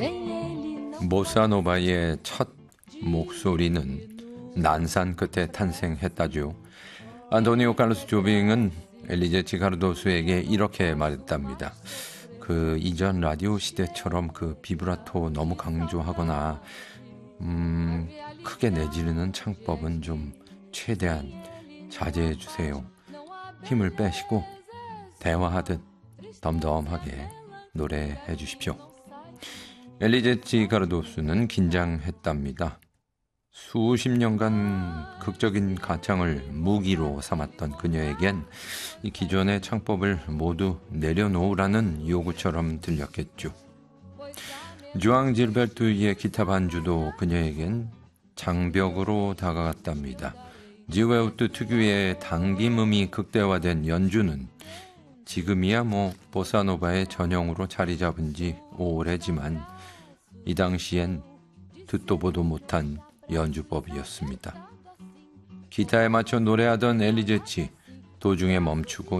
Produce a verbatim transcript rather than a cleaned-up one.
보사노바의 첫 목소리는 난산 끝에 탄생했다죠. 안토니오 칼로스 조빙은 엘리제치 카르도스에게 이렇게 말했답니다. 그 이전 라디오 시대처럼 그 비브라토 너무 강조하거나 음, 크게 내지르는 창법은 좀 최대한 자제해 주세요. 힘을 빼시고 대화하듯 덤덤하게 노래해 주십시오. 엘리제치 카르도스는 긴장했답니다. 수십 년간 극적인 가창을 무기로 삼았던 그녀에겐 이 기존의 창법을 모두 내려놓으라는 요구처럼 들렸겠죠. 주앙 질베르투의 기타 반주도 그녀에겐 장벽으로 다가갔답니다. 지웨우트 특유의 당김음이 극대화된 연주는 지금이야 뭐 보사노바의 전형으로 자리 잡은 지 오래지만 이 당시엔 듣도 보도 못한 연주법이었습니다. 기타에 맞춰 노래하던 엘리제치, 도중에 멈추고